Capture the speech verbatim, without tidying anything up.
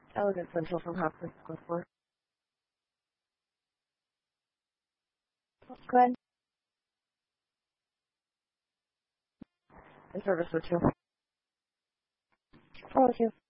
Elegant Central from Hopkins Square four. Go ahead. In service with you. Oh, with you.